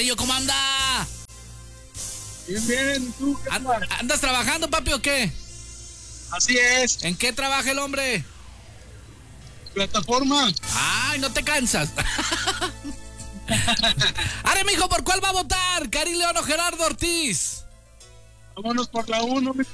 ¿Cómo anda? Bien, bien, ¿y tú? ¿Qué tal? ¿Andas trabajando, papi, o qué? Así es. ¿En qué trabaja el hombre? Plataforma. Ay, no te cansas. Are, mijo, ¿por cuál va a votar? ¿Karim León o Gerardo Ortiz? Vámonos por la 1,